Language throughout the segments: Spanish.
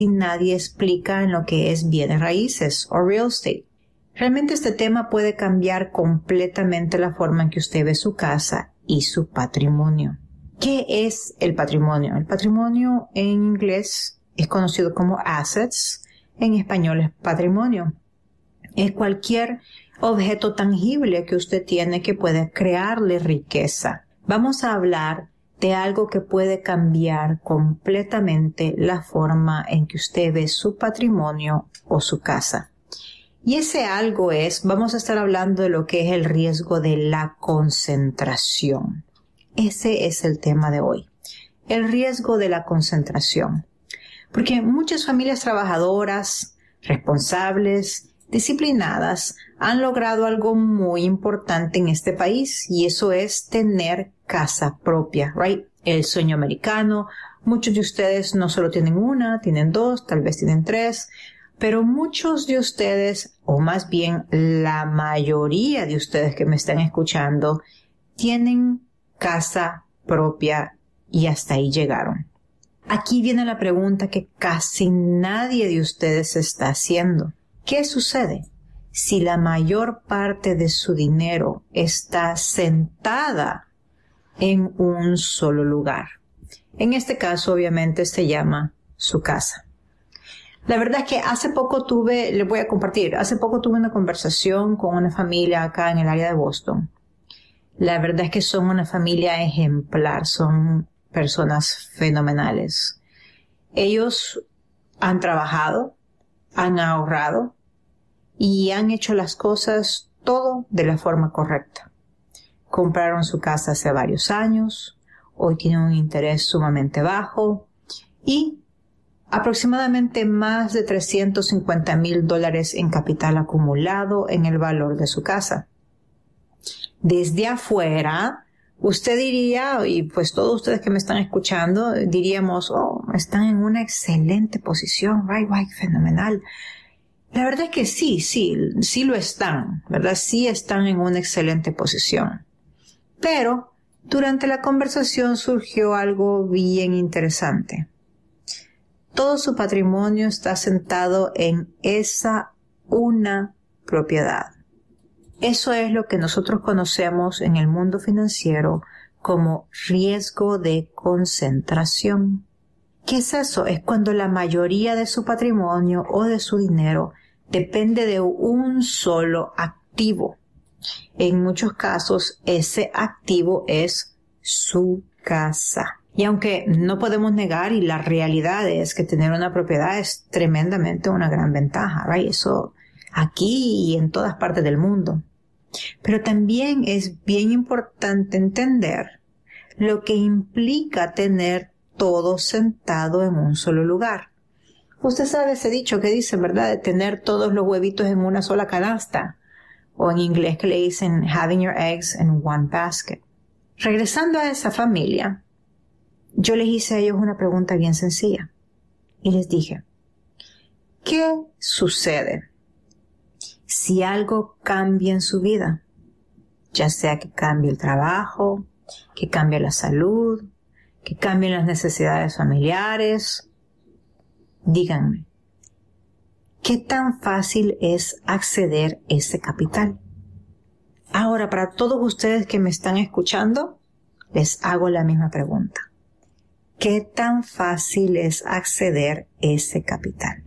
nadie explica en lo que es bienes raíces o real estate. Realmente este tema puede cambiar completamente la forma en que usted ve su casa y su patrimonio. ¿Qué es el patrimonio? El patrimonio en inglés es conocido como assets, en español es patrimonio. Es cualquier objeto tangible que usted tiene que puede crearle riqueza. Vamos a hablar de algo que puede cambiar completamente la forma en que usted ve su patrimonio o su casa. Y ese algo vamos a estar hablando de lo que es el riesgo de la concentración. Ese es el tema de hoy, el riesgo de la concentración. Porque muchas familias trabajadoras, responsables, disciplinadas, han logrado algo muy importante en este país y eso es tener casa propia, right? El sueño americano. Muchos de ustedes no solo tienen una, tienen dos, tal vez tienen tres, pero muchos de ustedes, o más bien la mayoría de ustedes que me están escuchando, tienen casa propia y hasta ahí llegaron. Aquí viene la pregunta que casi nadie de ustedes está haciendo. ¿Qué sucede si la mayor parte de su dinero está sentada en un solo lugar? En este caso, obviamente, se llama su casa. La verdad es que hace poco tuve una conversación con una familia acá en el área de Boston. La verdad es que son una familia ejemplar, son personas fenomenales. Ellos han trabajado, han ahorrado y han hecho las cosas todo de la forma correcta. Compraron su casa hace varios años, hoy tienen un interés sumamente bajo y aproximadamente más de $350,000 en capital acumulado en el valor de su casa. Desde afuera, usted diría, y pues todos ustedes que me están escuchando, diríamos, están en una excelente posición, right, fenomenal. La verdad es que sí lo están, ¿verdad? Sí están en una excelente posición. Pero durante la conversación surgió algo bien interesante. Todo su patrimonio está sentado en esa una propiedad. Eso es lo que nosotros conocemos en el mundo financiero como riesgo de concentración. ¿Qué es eso? Es cuando la mayoría de su patrimonio o de su dinero depende de un solo activo. En muchos casos, ese activo es su casa. Y aunque no podemos negar, y la realidad es que tener una propiedad es tremendamente una gran ventaja, right? Eso aquí y en todas partes del mundo. Pero también es bien importante entender lo que implica tener todo sentado en un solo lugar. Usted sabe ese dicho que dice, ¿verdad? De tener todos los huevitos en una sola canasta. O en inglés que le dicen having your eggs in one basket. Regresando a esa familia, yo les hice a ellos una pregunta bien sencilla. Y les dije, ¿qué sucede si algo cambia en su vida? Ya sea que cambie el trabajo, que cambie la salud, que cambien las necesidades familiares. Díganme, ¿qué tan fácil es acceder a ese capital? Ahora, para todos ustedes que me están escuchando, les hago la misma pregunta. ¿Qué tan fácil es acceder a ese capital?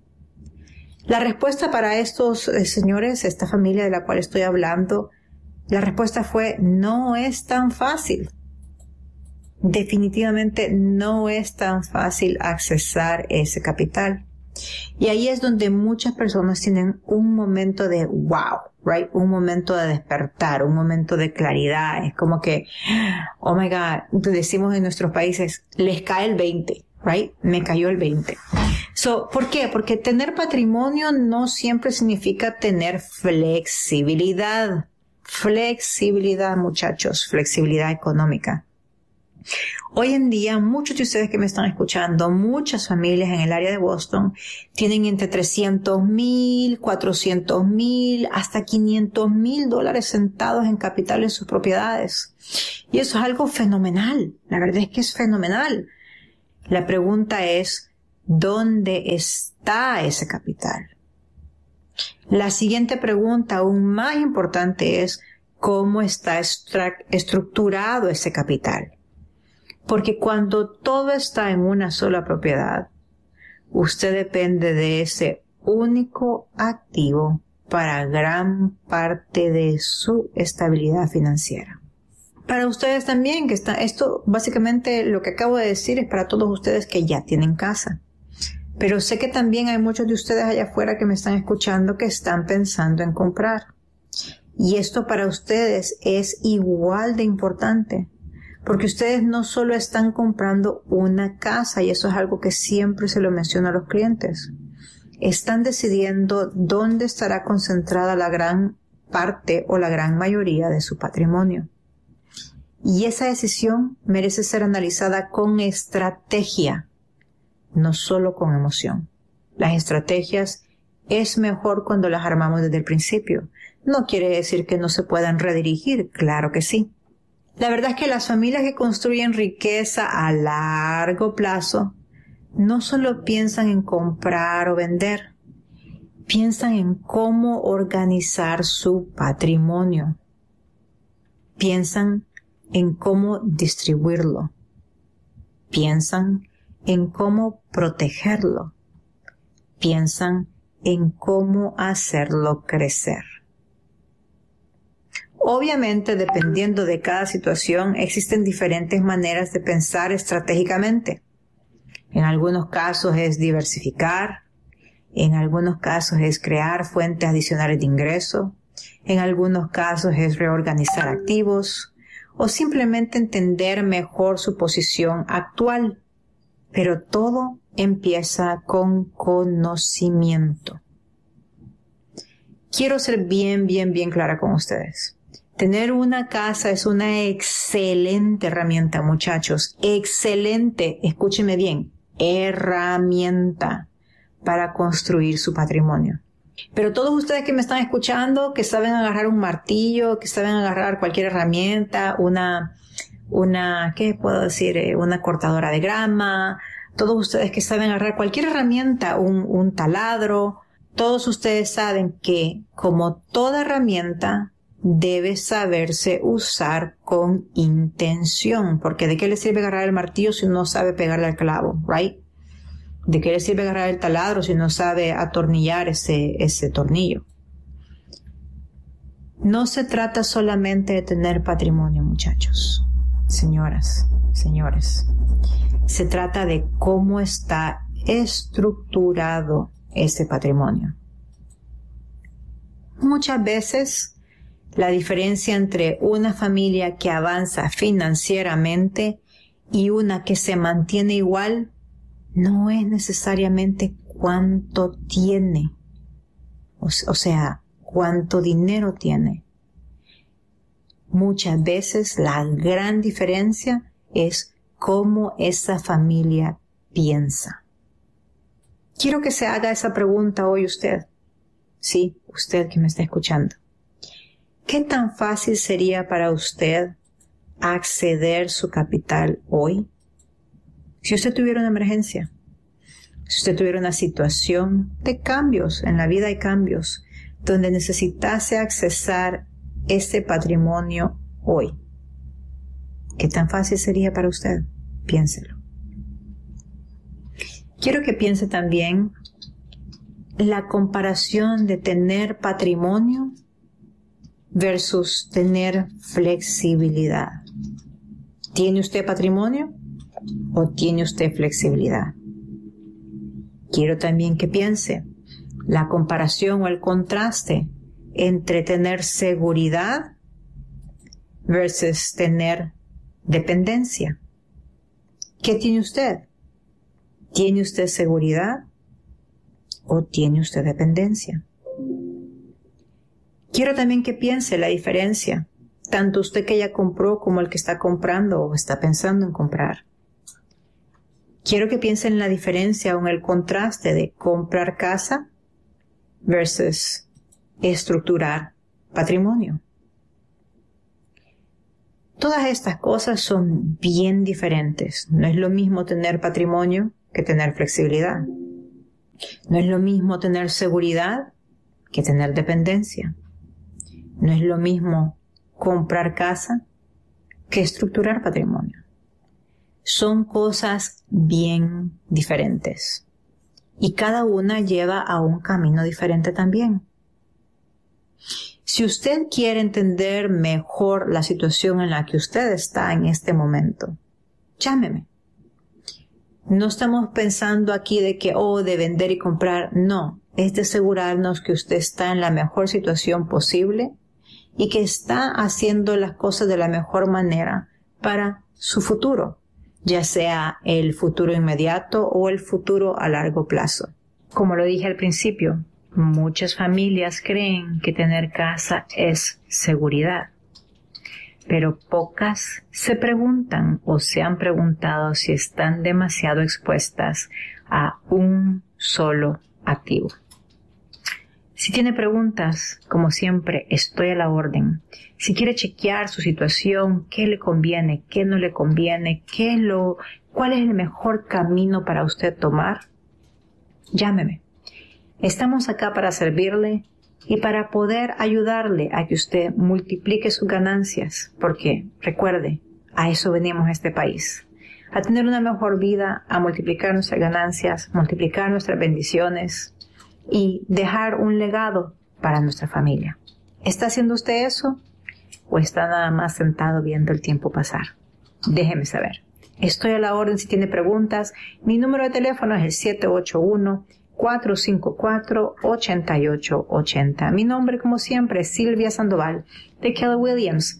La respuesta para estos señores, esta familia de la cual estoy hablando, la respuesta fue, no es tan fácil. Definitivamente no es tan fácil accesar ese capital. Y ahí es donde muchas personas tienen un momento de wow, right? Un momento de despertar, un momento de claridad. Es como que, oh my God, decimos en nuestros países, les cae el 20, right? Me cayó el 20. ¿Por qué? Porque tener patrimonio no siempre significa tener flexibilidad. Flexibilidad, muchachos, flexibilidad económica. Hoy en día, muchos de ustedes que me están escuchando, muchas familias en el área de Boston tienen entre $300,000, $400,000, hasta $500,000 sentados en capital en sus propiedades. Y eso es algo fenomenal. La verdad es que es fenomenal. La pregunta es, ¿Dónde está ese capital? La siguiente pregunta, aún más importante, es ¿cómo está estructurado ese capital? Porque cuando todo está en una sola propiedad, usted depende de ese único activo para gran parte de su estabilidad financiera. Para ustedes también, esto básicamente lo que acabo de decir es para todos ustedes que ya tienen casa. Pero sé que también hay muchos de ustedes allá afuera que me están escuchando que están pensando en comprar. Y esto para ustedes es igual de importante. Porque ustedes no solo están comprando una casa, y eso es algo que siempre se lo menciono a los clientes. Están decidiendo dónde estará concentrada la gran parte o la gran mayoría de su patrimonio. Y esa decisión merece ser analizada con estrategia, no solo con emoción. Las estrategias es mejor cuando las armamos desde el principio. No quiere decir que no se puedan redirigir, claro que sí. La verdad es que las familias que construyen riqueza a largo plazo no solo piensan en comprar o vender, piensan en cómo organizar su patrimonio. Piensan en cómo distribuirlo. Piensan en cómo protegerlo. Piensan en cómo hacerlo crecer. Obviamente, dependiendo de cada situación, existen diferentes maneras de pensar estratégicamente. En algunos casos es diversificar, en algunos casos es crear fuentes adicionales de ingreso, en algunos casos es reorganizar activos o simplemente entender mejor su posición actual. Pero todo empieza con conocimiento. Quiero ser bien clara con ustedes. Tener una casa es una excelente herramienta, muchachos. Excelente, escúcheme bien, herramienta para construir su patrimonio. Pero todos ustedes que me están escuchando, que saben agarrar un martillo, que saben agarrar cualquier herramienta, ¿qué puedo decir? Una cortadora de grama, todos ustedes que saben agarrar cualquier herramienta, un taladro, todos ustedes saben que, como toda herramienta, debe saberse usar con intención, porque ¿de qué le sirve agarrar el martillo si no sabe pegarle al clavo, right? ¿De qué le sirve agarrar el taladro si no sabe atornillar ese tornillo? No se trata solamente de tener patrimonio, muchachos, señoras, señores. Se trata de cómo está estructurado ese patrimonio. Muchas veces la diferencia entre una familia que avanza financieramente y una que se mantiene igual no es necesariamente cuánto tiene, o sea, cuánto dinero tiene. Muchas veces la gran diferencia es cómo esa familia piensa. Quiero que se haga esa pregunta hoy usted. Sí, usted que me está escuchando. ¿Qué tan fácil sería para usted acceder su capital hoy? Si usted tuviera una emergencia, si usted tuviera una situación de cambios, en la vida hay cambios, donde necesitase accesar ese patrimonio hoy, ¿qué tan fácil sería para usted? Piénselo. Quiero que piense también la comparación de tener patrimonio versus tener flexibilidad. ¿Tiene usted patrimonio o tiene usted flexibilidad? Quiero también que piense la comparación o el contraste entre tener seguridad versus tener dependencia. ¿Qué tiene usted? ¿Tiene usted seguridad o tiene usted dependencia? Quiero también que piense la diferencia, tanto usted que ya compró como el que está comprando o está pensando en comprar. Quiero que piense en la diferencia o en el contraste de comprar casa versus estructurar patrimonio. Todas estas cosas son bien diferentes. No es lo mismo tener patrimonio que tener flexibilidad. No es lo mismo tener seguridad que tener dependencia. No es lo mismo comprar casa que estructurar patrimonio. Son cosas bien diferentes. Y cada una lleva a un camino diferente también. Si usted quiere entender mejor la situación en la que usted está en este momento, llámeme. No estamos pensando aquí de que, de vender y comprar. No, es de asegurarnos que usted está en la mejor situación posible y que está haciendo las cosas de la mejor manera para su futuro, ya sea el futuro inmediato o el futuro a largo plazo. Como lo dije al principio, muchas familias creen que tener casa es seguridad, pero pocas se preguntan o se han preguntado si están demasiado expuestas a un solo activo. Si tiene preguntas, como siempre, estoy a la orden. Si quiere chequear su situación, qué le conviene, qué no le conviene, cuál es el mejor camino para usted tomar, llámeme. Estamos acá para servirle y para poder ayudarle a que usted multiplique sus ganancias, porque, recuerde, a eso venimos a este país, a tener una mejor vida, a multiplicar nuestras ganancias, multiplicar nuestras bendiciones y dejar un legado para nuestra familia. ¿Está haciendo usted eso o está nada más sentado viendo el tiempo pasar? Déjeme saber. Estoy a la orden si tiene preguntas. Mi número de teléfono es el 781-454-8880. Mi nombre, como siempre, es Silvia Sandoval de Keller Williams.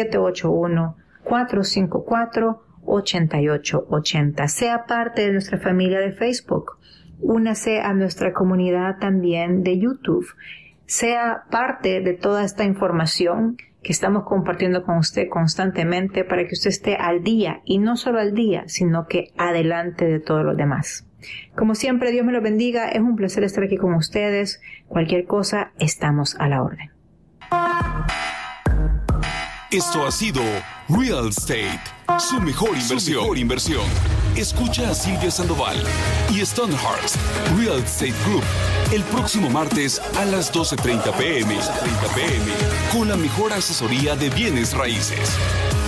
781-454-8880. Sea parte de nuestra familia de Facebook. Únase a nuestra comunidad también de YouTube. Sea parte de toda esta información que estamos compartiendo con usted constantemente para que usted esté al día, y no solo al día, sino que adelante de todos los demás. Como siempre, Dios me lo bendiga. Es un placer estar aquí con ustedes. Cualquier cosa, estamos a la orden. Esto ha sido Real Estate, su mejor inversión. Escucha a Silvia Sandoval y Stonehurst Real Estate Group el próximo martes a las 12:30 p.m. con la mejor asesoría de bienes raíces.